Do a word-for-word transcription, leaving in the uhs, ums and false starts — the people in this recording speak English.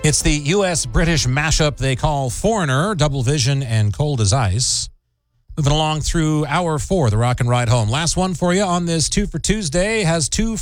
It's the U S British mashup they call Foreigner, Double Vision, and Cold as Ice. Moving along through hour four, the Rock and Ride Home. Last one for you on this Two for Tuesday has two